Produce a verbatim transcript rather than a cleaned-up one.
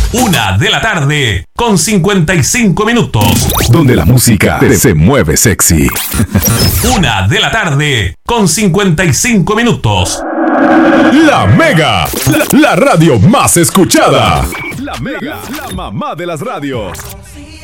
Una de la tarde, con cincuenta y cinco minutos. Donde la música se mueve sexy. Una de la tarde, con cincuenta y cinco minutos. La Mega, la, la radio más escuchada. La Mega, la mamá de las radios.